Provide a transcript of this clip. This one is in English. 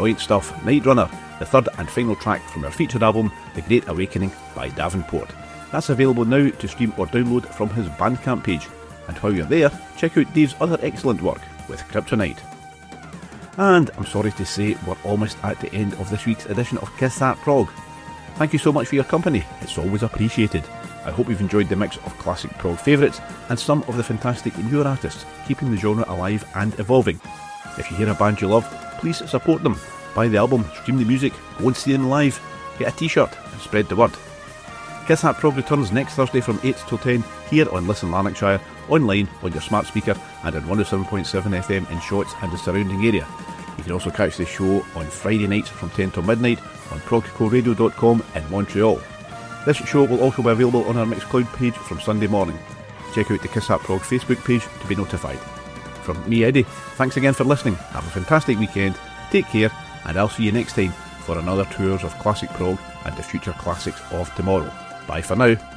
brilliant stuff, Night Runner, the third and final track from our featured album, The Great Awakening by Davenport. That's available now to stream or download from his Bandcamp page. And while you're there, check out Dave's other excellent work with Kryptonite. And I'm sorry to say we're almost at the end of this week's edition of Kiss That Prog. Thank you so much for your company, it's always appreciated. I hope you've enjoyed the mix of classic prog favourites and some of the fantastic newer artists keeping the genre alive and evolving. If you hear a band you love, please support them. Buy the album, stream the music, go and see them live, get a t-shirt and spread the word. Kiss That Prog returns next Thursday from 8 till 10 here on Listen Lanarkshire, online on your smart speaker and on 107.7 FM in Shotts and the surrounding area. You can also catch the show on Friday nights from 10 till midnight on progcoradio.com in Montreal. This show will also be available on our Mixcloud page from Sunday morning. Check out the Kiss That Prog Facebook page to be notified. From me, Eddie, thanks again for listening. Have a fantastic weekend, take care, and I'll see you next time for another Tours of Classic Prog and the future classics of tomorrow. Bye for now.